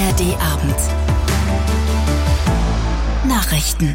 ARD Abend. Nachrichten.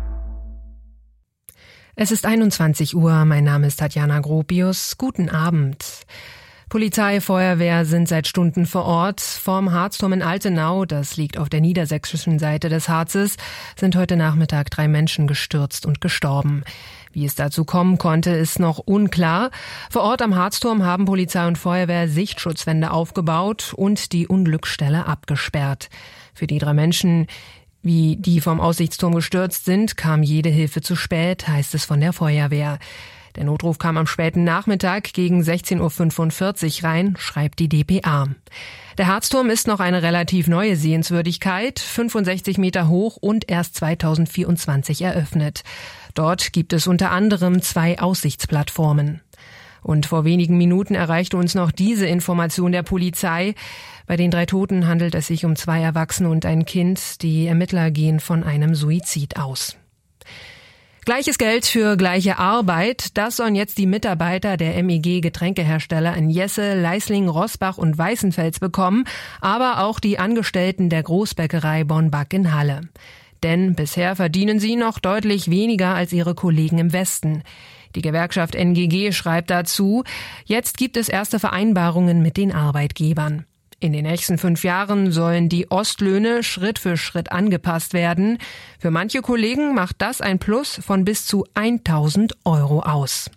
Es ist 21 Uhr. Mein Name ist Tatjana Gropius. Guten Abend. Polizei, Feuerwehr sind seit Stunden vor Ort. Vorm Harzturm in Altenau, das liegt auf der niedersächsischen Seite des Harzes, sind heute Nachmittag 3 Menschen gestürzt und gestorben. Wie es dazu kommen konnte, ist noch unklar. Vor Ort am Harzturm haben Polizei und Feuerwehr Sichtschutzwände aufgebaut und die Unglücksstelle abgesperrt. Für die 3 Menschen, die vom Aussichtsturm gestürzt sind, kam jede Hilfe zu spät, heißt es von der Feuerwehr. Der Notruf kam am späten Nachmittag gegen 16.45 Uhr rein, schreibt die dpa. Der Harzturm ist noch eine relativ neue Sehenswürdigkeit, 65 Meter hoch und erst 2024 eröffnet. Dort gibt es unter anderem 2 Aussichtsplattformen. Und vor wenigen Minuten erreichte uns noch diese Information der Polizei. Bei den 3 Toten handelt es sich um 2 Erwachsene und ein Kind. Die Ermittler gehen von einem Suizid aus. Gleiches Geld für gleiche Arbeit, das sollen jetzt die Mitarbeiter der MEG-Getränkehersteller in Jesse, Leisling, Roßbach und Weißenfels bekommen, aber auch die Angestellten der Großbäckerei Bonn-Back in Halle. Denn bisher verdienen sie noch deutlich weniger als ihre Kollegen im Westen. Die Gewerkschaft NGG schreibt dazu, jetzt gibt es erste Vereinbarungen mit den Arbeitgebern. In den nächsten 5 Jahren sollen die Ostlöhne Schritt für Schritt angepasst werden. Für manche Kollegen macht das ein Plus von bis zu 1.000 Euro aus.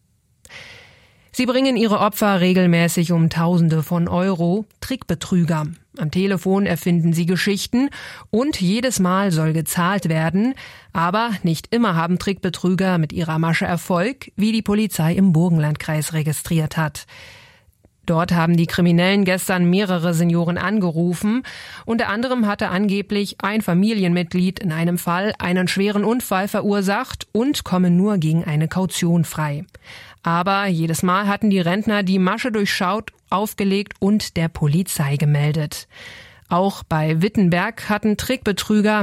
Sie bringen ihre Opfer regelmäßig um Tausende von Euro, Trickbetrüger. Am Telefon erfinden sie Geschichten und jedes Mal soll gezahlt werden. Aber nicht immer haben Trickbetrüger mit ihrer Masche Erfolg, wie die Polizei im Burgenlandkreis registriert hat. Dort haben die Kriminellen gestern mehrere Senioren angerufen. Unter anderem hatte angeblich ein Familienmitglied in einem Fall einen schweren Unfall verursacht und komme nur gegen eine Kaution frei. Aber jedes Mal hatten die Rentner die Masche durchschaut, aufgelegt und der Polizei gemeldet. Auch bei Wittenberg hatten Trickbetrüger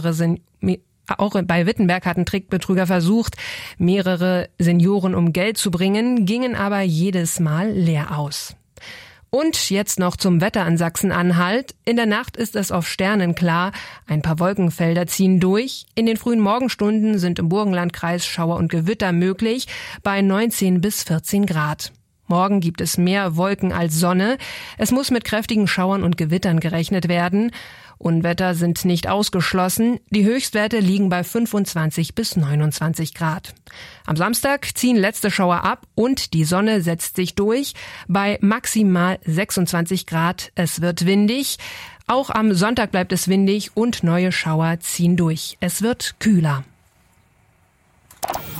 versucht, mehrere Senioren um Geld zu bringen, gingen aber jedes Mal leer aus. Und jetzt noch zum Wetter an Sachsen-Anhalt. In der Nacht ist es auf Sternen klar. Ein paar Wolkenfelder ziehen durch. In den frühen Morgenstunden sind im Burgenlandkreis Schauer und Gewitter möglich, bei 19 bis 14 Grad. Morgen gibt es mehr Wolken als Sonne. Es muss mit kräftigen Schauern und Gewittern gerechnet werden. Unwetter sind nicht ausgeschlossen. Die Höchstwerte liegen bei 25 bis 29 Grad. Am Samstag ziehen letzte Schauer ab und die Sonne setzt sich durch bei maximal 26 Grad. Es wird windig. Auch am Sonntag bleibt es windig und neue Schauer ziehen durch. Es wird kühler.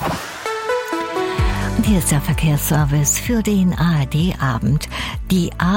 Hier ist der Verkehrsservice für den ARD-Abend. Die